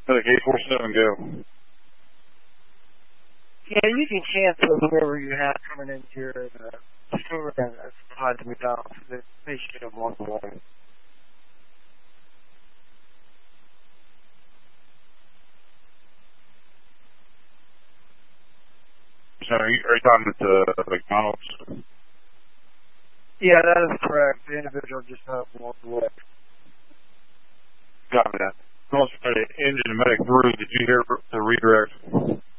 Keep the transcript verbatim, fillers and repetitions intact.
Medic eight four seven, go. Yeah, you can cancel whoever you have coming into your uh, store and supply to McDonald's. They, they should have walked away. So are you, are you talking about the McDonald's? Yeah, that is correct. The individual just uh, walked away. Copy that. Also, engine and medic three, did you hear the redirect?